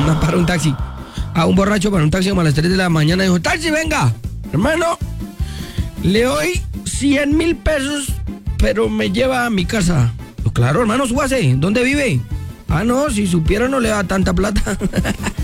para un taxi. A un borracho para un taxi como a las 3 de la mañana. Dijo, taxi, venga. Hermano, le doy 100.000 pesos, pero me lleva a mi casa. Pues claro, hermano, súbase. ¿Dónde vive? Ah, no, si supiera no le da tanta plata.